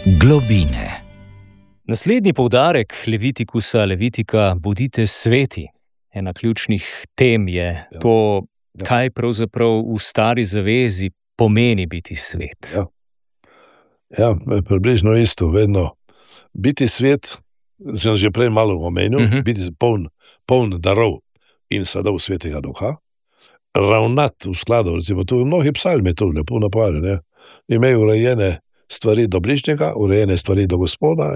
Globine. Naslednji poudarek Levitika, bodite sveti. Ena ključnih tem je to, kaj pravzaprav v stari zavezi pomeni biti svet. Ja, približno isto, vedno. Biti svet, sem že prej malo omenil, biti poln darov in sadov svetega duha, ravnati v skladu, recimo tu mnogi psalmi tu lepo napovedali, imajo urejene stvari do bližnjega, urejene stvari do Gospoda,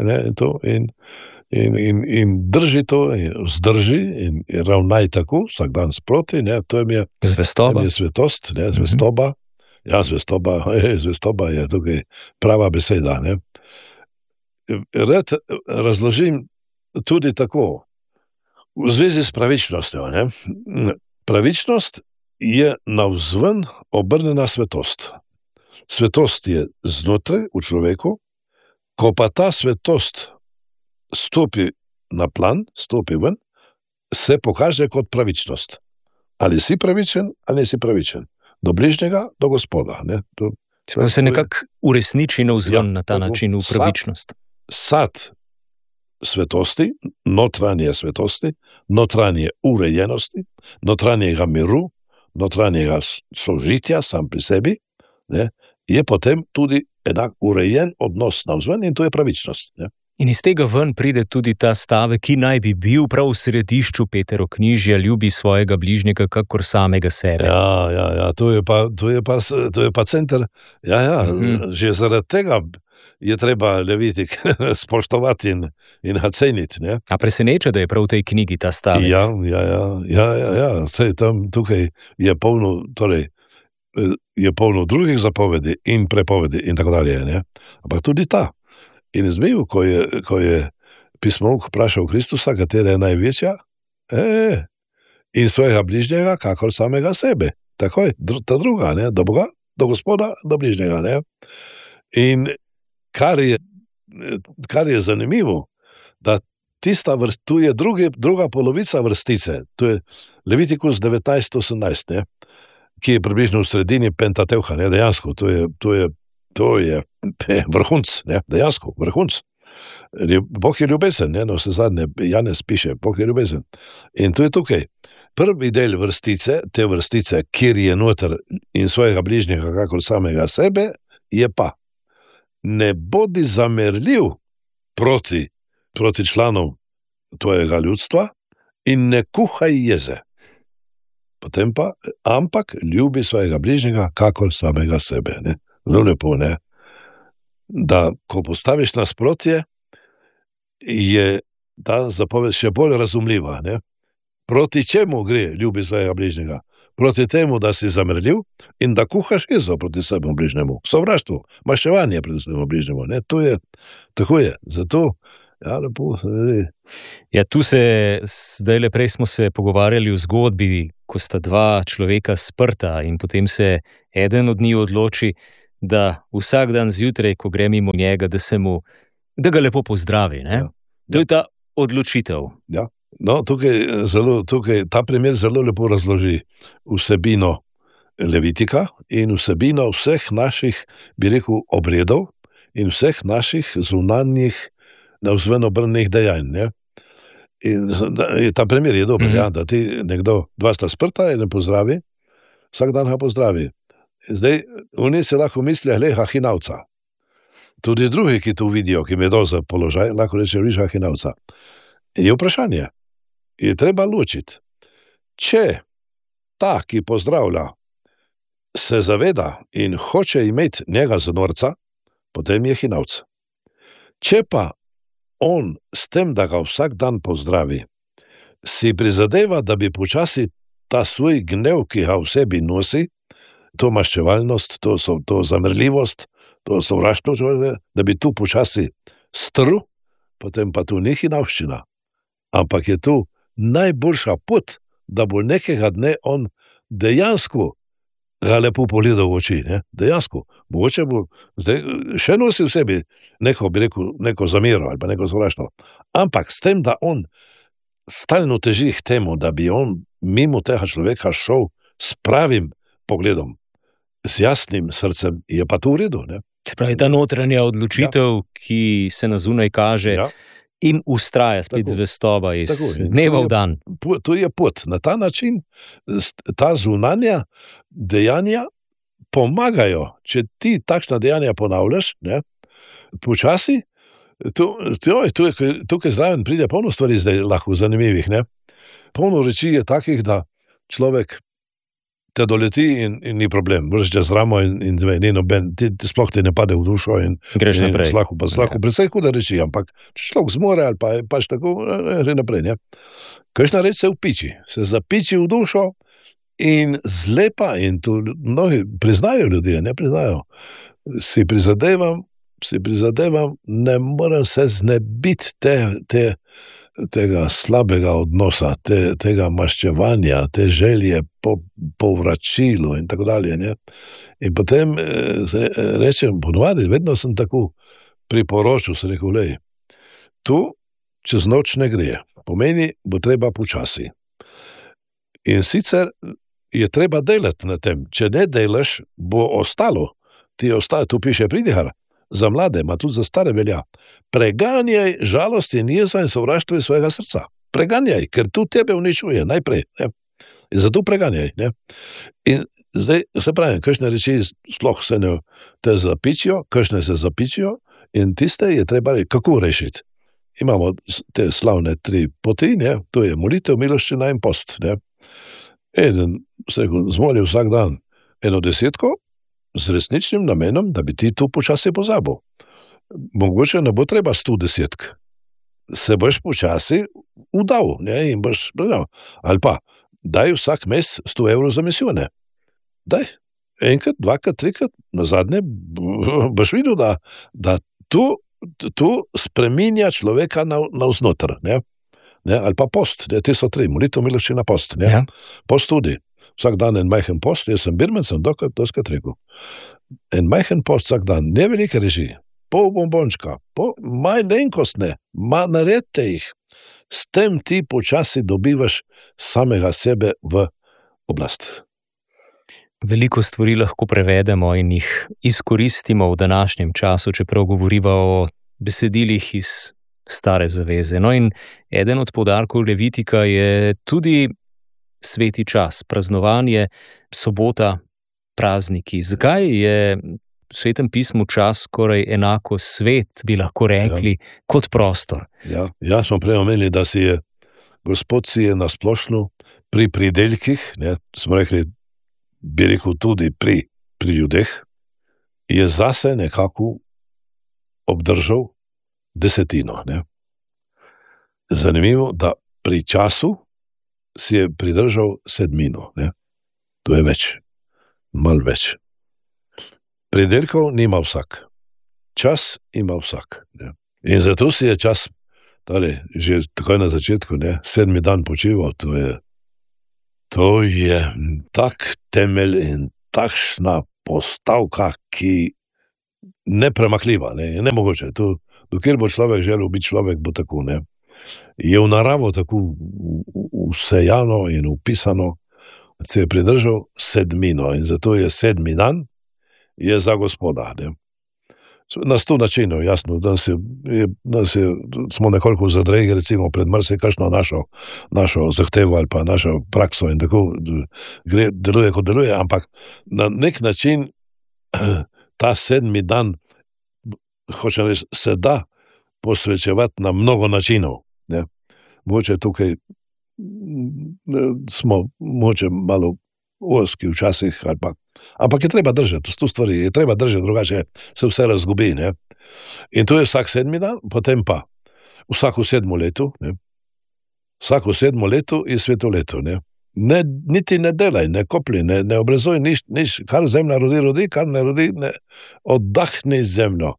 in drži to, in vzdrži in ravnaj tako, vsak dan sproti, to je Zvestoba. Svetost, zvestoba. Ja, zvestoba je tukaj prava beseda, Rad razložim tudi tako, v zvezi s pravičnostjo, Pravičnost je navzven obrnjena svetost. Svetost je znotraj v človeku, ko pa ta svetost stopi na plan, stopi ven, se pokaže kot pravičnost. Ali si pravičen, ali nisi pravičen. Do bližnjega, do Gospoda. Se nekako uresniči navzven na ta način v pravičnost. Sad svetosti, notranje urejenosti, notranjega miru, notranjega sožitja sam pri sebi, je potem tudi enak urejen odnos navzven in to je pravičnost. In iz tega ven pride tudi ta stavek, ki naj bi bil prav v središču Peteroknjižja, ljubi svojega bližnjega kakor samega sebe. Ja, to je pa center. Že zaradi tega je treba Levitik spoštovati in oceniti. A preseneča, da je prav v tej knjigi ta stavek? Ja. Saj tam tukaj je polno, je polno drugih zapovedi in prepovedi in tako dalje, Ampak tudi ta. In zmeju, ko je pismovuk vprašal Kristusa, katera je največja, in svojega bližnjega, kakor samega sebe. Takoj, ta druga, do Boga, do Gospoda, do bližnjega, In kar je zanimivo, da tu je druga polovica vrstice, to je Levitikus 19:18, ki je približno v sredini Pentateuha, dejansko, to je vrhunc, dejansko, vrhunc. Bog je ljubezen, vse zadnje, Janez piše, Bog je ljubezen. In to je tukaj. Prvi del te vrstice, kjer je noter in svojega bližnjega, kakor samega sebe, je pa: ne bodi zamerljiv proti članov tvojega ljudstva in ne kuhaj jeze. Potem pa, ampak ljubi svojega bližnjega, kakor samega sebe. Zelo lepo, da ko postaviš nasprotje, je ta zapoved še bolj razumljiva. Proti čemu gre ljubi svojega bližnjega? Proti temu, da si zamerljiv in da kuhaš jezo proti svojemu bližnjemu. Sovraštvo, maščevanje proti svojemu bližnjemu. Tako je. Zato, lepo. Ja, tu zdajle prej smo se pogovarjali v zgodbi, ko sta dva človeka sprta in potem se eden od njih odloči, da vsak dan zjutraj, ko gre mimo njega, da ga lepo pozdravi. To je ta odločitev. Ja. Tukaj ta primer zelo lepo razloži vsebino Levitika in vsebino vseh naših, bi rekel, obredov in vseh naših zunanjih navzven obrnjenih dejanj. In ta primer je dober, da ti nekdo, dva sta sprta in ne pozdravi, vsak dan ga pozdravi. Zdaj, oni se lahko mislijo, hinavca. Tudi drugi, ki to vidijo, ki vedo za položaj, lahko reče, hinavca. Je vprašanje. Je treba ločiti. Če ta, ki pozdravlja, se zaveda in hoče imeti njega za norca, potem je hinavc. Če pa on s tem, da ga vsak dan pozdravi, si prizadeva, da bi počasi ta svoj gnev, ki ga v sebi nosi, to maščevalnost, to zamrljivost, to sovraštvo, da bi tu počasi strl, potem pa tu ni hinavščina. Ampak je tu najboljša pot, da bo nekega dne on dejansko ga lepo pogledal v oči. Dejansko. Mogoče bo zdaj še nosi v sebi neko zamero ali pa neko sovraštvo. Ampak s tem, da on stalno teži k temu, da bi on mimo tega človeka šel s pravim pogledom, z jasnim srcem, je pa to v redu. Se pravi, ta notranja odločitev, ki se na zunaj kaže in ustraja spet zvestoba iz dneva v dan. To je pot. Na ta način ta zunanja dejanja pomagajo. Če ti takšna dejanja ponavljaš, počasi, tukaj zraven pride polno stvari zdaj lahko zanimivih. Polno reči je takih, da človek te doleti in ni problem. Moraš čez ramo in ti sploh te ne pade v dušo in greš naprej. Slahu predvsej huda reči, ampak če človek zmore ali pa pač tako, gre naprej. Kakšna reč se upiči, se zapiči v dušo in zlepa, in to mnogi priznajo ljudje, ne priznajo. Si prizadevam, ne morem se znebiti tega slabega odnosa, tega maščevanja, te želje po vračilu in tako dalje. In potem rečem, ponovadi, vedno sem tako priporočil, sem rekel, lej, tu čez noč ne gre, pomeni, bo treba počasi. In sicer je treba delati na tem, če ne delaš, bo ostalo, tu piše pridihar, za mlade, ma tudi za stare velja. Preganjaj žalost in jezo in sovraštvo iz svojega srca. Preganjaj, ker tu tebe uničuje najprej. In zato preganjaj. In zdaj, se pravim, kakšne reči sploh se ne te zapičijo, kakšne se zapičijo in tiste je treba kako rešiti. Imamo te slavne 3 poti, to je molitev, miloščina in post. Eden se rekel, zmoli vsak dan 1/10, z resničnim namenom, da bi ti to počasi pozabil. Mogoče ne bo treba 110. Se boš počasi udal, in boš predal. Ali pa, daj vsak mes 100 evrov za misijone. Daj, enkrat, dvakrat, trikrat, nazadnje boš videl, da to spreminja človeka navznoter. Ali pa post, te so 3, molitev, miloščina, post. Post tudi. Vsak dan en majhen post, jaz sem birmen, sem doskrat rekel. En majhen post vsak dan, ne velike reži, pol bombončka, malenkostne, naredite jih. S tem ti počasi dobivaš samega sebe v oblast. Veliko stvari lahko prevedemo in jih izkoristimo v današnjem času, čeprav govoriva o besedilih iz Stare zaveze. No, in eden od poudarkov Levitika je tudi sveti čas, praznovanje, sobota, prazniki. Zakaj je v Svetem pismu čas skoraj enako svet, bi lahko rekli, kot prostor? Ja, smo prej omenili, da Gospod si je nasplošno pri pridelkih, smo rekli, bi rekel tudi pri ljudeh, je zase nekako obdržal 10. Zanimivo, da pri času si je pridržal 7. To je več, malo več. Pridelkov nima vsak. Čas ima vsak. In zato si je čas, že takoj na začetku, 7. dan počival, to je tak temelj in takšna postavka, ki nepremakljiva, je nemogoče. Dokler bo človek želel biti človek, bo tako, Je v naravo tako vsejano in upisano, se je pridržal 7. in zato je 7. dan je za Gospoda. Na 100 načinov, jasno, smo nekoliko zadregi, recimo pred marsikakšno našo zahtevo ali pa našo prakso in tako deluje, kot deluje, ampak na nek način ta 7. dan, hočem reči, se da posvečevati na mnogo načinov. Mogoče tukaj smo malo oski včasih, ampak je treba držati, s to stvari je treba držati, drugače se vse razgubi. In to je vsak 7. dan, potem pa vsako 7. leto, vsako 7. leto je sveto leto. Niti ne delaj, ne kopli, ne obrezuj, nič, kar zemlja rodi, kar ne rodi, oddahni zemljo.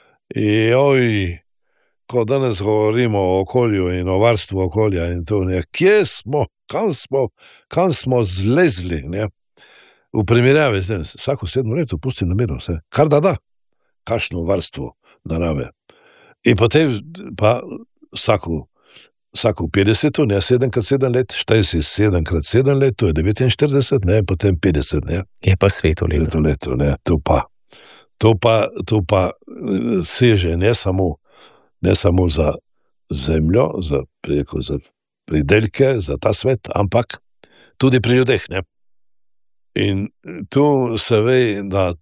Ko danes govorimo o okolju in o varstvu okolja in to, kje smo, kam smo zlezli, v primerjavi s tem, vsako 7. leto pusti na miru vse, kar da, kakšno varstvo narave. In potem pa vsako 50, 7x7 let, štaj si 7x7 let, to je 49, potem 50, Je pa sveto leto. Sveto leto, To pa seže ne samo za zemljo, za pridelke, za ta svet, ampak tudi pri ljudeh. Ne? In tu se ve, da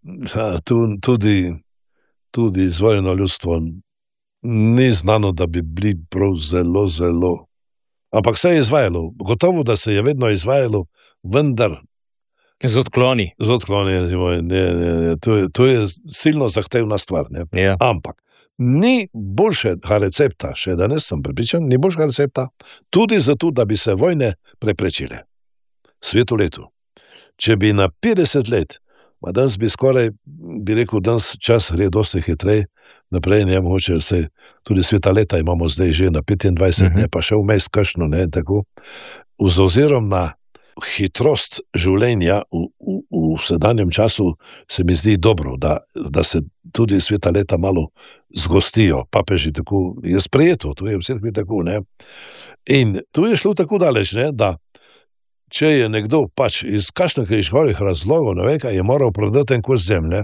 tudi izvoljeno ljudstvo ni znano, da bi bili prav zelo, zelo. Ampak se je izvajalo. Gotovo, da se je vedno izvajalo, vendar Z odkloni. Ne. To je silno zahtevna stvar. Ja. Ampak ni boljšega recepta, še danes sem prepričan, ni boljšega recepta, tudi zato, da bi se vojne preprečile. Svetoletu. Če bi na 50 let, danes bi skoraj, bi rekel, danes čas gre dosti hitrej, naprej, ne mogoče vse, tudi sveta leta imamo zdaj že na 25, ne, pa še vmes kakšno, ne, tako. Z ozirom na hitrost življenja v sedanjem času se mi zdi dobro, da se tudi sveta leta malo zgostijo, papeži tako, je sprejeto, to je v cerkvi tako, ne. In tu je šlo tako daleč, ne, da če je nekdo pač iz kakšnih razlogov, ne vem, je moral prodati en kos zemlje,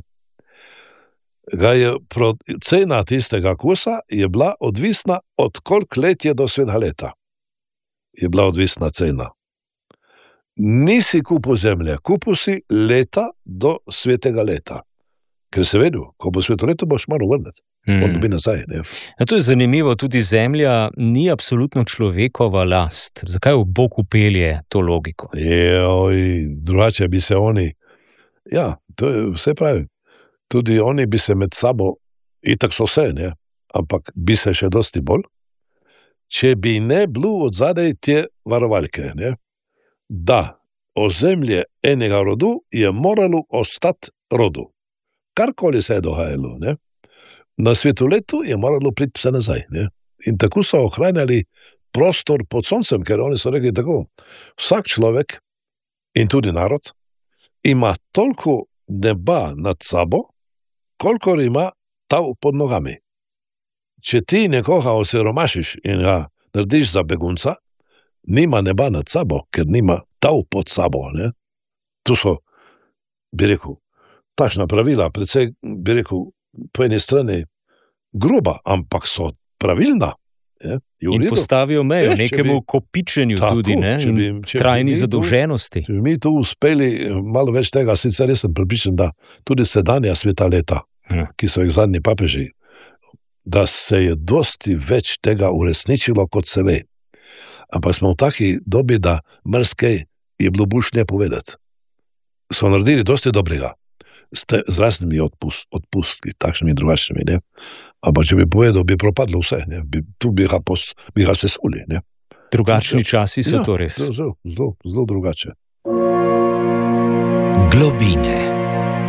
cena tistega kosa je bila odvisna od koliko let je do svetega leta. Je bila odvisna cena. Nisi kupil zemlje, kupil si leta do svetega leta. Ker se vedel, ko bo sveto leto, boš moral vrniti. On dobi nazaj. Ne? To je zanimivo, tudi zemlja ni absolutno človekova last. Zakaj v Bog upelje to logiko? Drugače bi se oni, to je vse pravi, tudi oni bi se med sabo, itak so vse, ne? Ampak bi se še dosti bolj, če bi ne bilo od zadaj te varovalke, ne? Da ozemlje enega rodu je moralo ostati rodu. Karkoli se je dogajalo, ne? Na svetoletu je moralo priti vse nazaj. Ne? In tako so ohranjali prostor pod soncem, ker oni so rekli tako. Vsak človek in tudi narod ima toliko neba nad sabo, kolikor ima tav pod nogami. Če ti nekoga osiromašiš in ga narediš za begunca, nima neba nad sabo, ker nima tav pod sabo. Ne? Tu so, bi rekel, takšna pravila, predvsej, bi rekel, po eni strani gruba, ampak so pravilna. In postavijo mejo nekemu kopičenju tako, tudi, ne? Trajni zadolženosti. Če bi mi tu uspeli malo več tega, sicer res sem pripričan, da tudi sedanja sveta leta, ki so jih zadnji papeži, da se je dosti več tega uresničilo, kot se ve. Ampak smo v taki dobi, da marsikaj je bilo boljše povedati. So naredili dosti dobrega. Z raznimi odpustki, takšnimi drugačnimi, ne. Ampak če bi povedal, bi propadlo vse, ne. Tu bi ga sesuli, ne. Drugačni časi so to res. Zelo drugače. Globine.